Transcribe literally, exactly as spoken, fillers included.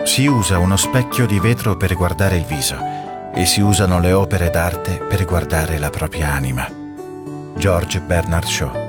Si usa uno specchio di vetro per guardare il viso e si usano le opere d'arte per guardare la propria anima. George Bernard Shaw.